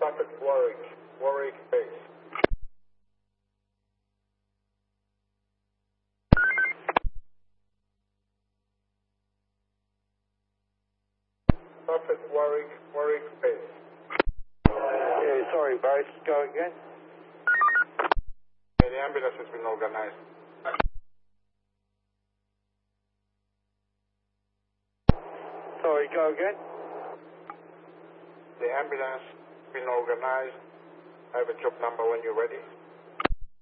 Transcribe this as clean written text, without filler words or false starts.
Prophet Warwick base. Prophet Warwick base. Yeah, sorry, base. Go again. The ambulance has been organized. Sorry, go again. The ambulance has been organized. I have a job number when you're ready.